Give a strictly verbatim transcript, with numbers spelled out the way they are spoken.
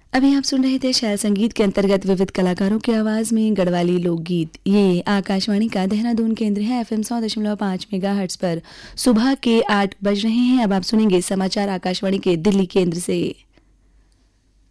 अभी आप सुन रहे थे शायर संगीत के अंतर्गत विविध कलाकारों की आवाज में गढ़वाली लोकगीत। ये आकाशवाणी का देहरादून केंद्र है। एफएम सौ दशमलव पाँच मेगाहर्ट्ज पर सुबह के आठ बज रहे हैं। अब आप सुनेंगे समाचार आकाशवाणी के दिल्ली केंद्र से।